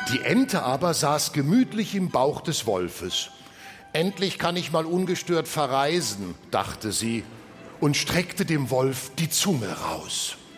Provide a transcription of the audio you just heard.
Die Ente aber saß gemütlich im Bauch des Wolfes. Endlich kann ich mal ungestört verreisen, dachte sie und streckte dem Wolf die Zunge raus.